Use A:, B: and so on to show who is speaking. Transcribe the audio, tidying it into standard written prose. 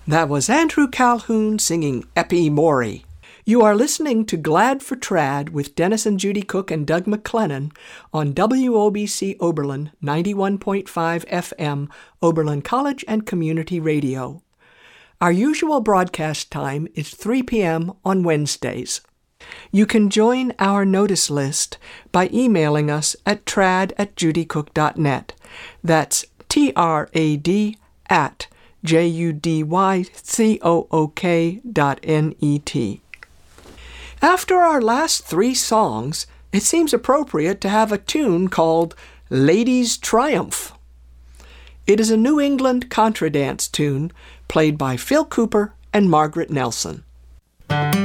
A: That was Andrew Calhoun singing Eppie Morey. You are listening to Glad for Trad with Dennis and Judy Cook and Doug McLennan on WOBC Oberlin 91.5 FM, Oberlin College and Community Radio. Our usual broadcast time is 3 p.m. on Wednesdays. You can join our notice list by emailing us at trad@judycook.net. That's trad@judycook.net. After our last 3 songs, it seems appropriate to have a tune called Ladies' Triumph. It is a New England contradance tune played by Phil Cooper and Margaret Nelson.